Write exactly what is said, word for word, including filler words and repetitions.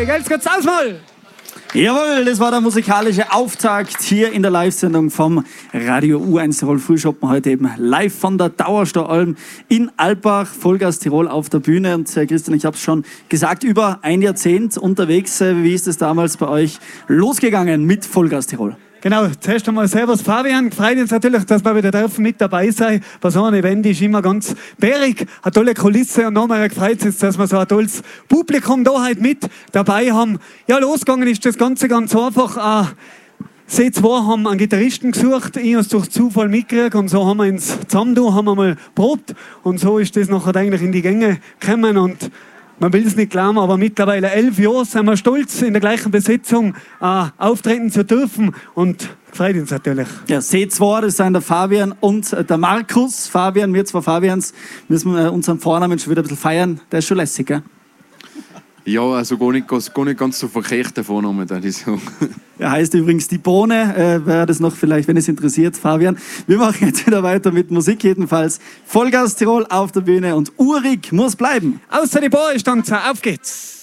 Jetzt geht's aus mal! Jawohl, das war der musikalische Auftakt hier in der Live-Sendung vom Radio U eins Tirol Frühschoppen. Heute eben live von der Dauerstaualm in Alpbach, Vollgas Tirol auf der Bühne. Und Herr Christian, ich habe es schon gesagt, über ein Jahrzehnt unterwegs. Wie ist es damals bei euch losgegangen mit Vollgas Tirol? Genau, zuerst einmal servus Fabian. Freut uns natürlich, dass wir wieder dürfen mit dabei sein. Bei so einem Event ist immer ganz bärig, eine tolle Kulisse und nochmal gefreut uns, dass wir so ein tolles Publikum da heute mit dabei haben. Ja, losgegangen ist das Ganze ganz einfach. Äh, Sie zwei haben einen Gitarristen gesucht, ich habe es durch Zufall mitgekriegt und so haben wir uns zusammen da, haben wir mal probt und so ist das nachher eigentlich in die Gänge gekommen und man will es nicht glauben, aber mittlerweile elf Jahre sind wir stolz, in der gleichen Besetzung äh, auftreten zu dürfen und freut uns natürlich. Ja, C zwei, das sind der Fabian und der Markus. Fabian, wir zwei Fabians, müssen wir unseren Vornamen schon wieder ein bisschen feiern. Der ist schon lässig, gell? Ja, also gar nicht, gar nicht ganz so verkehrt der Vorname, würde ich sagen. Er heißt übrigens die Bohne, äh, wäre das noch vielleicht, wenn es interessiert, Fabian. Wir machen jetzt wieder weiter mit Musik jedenfalls. Vollgas Tirol auf der Bühne und urig muss bleiben. Außer die Bar ist dann auf geht's.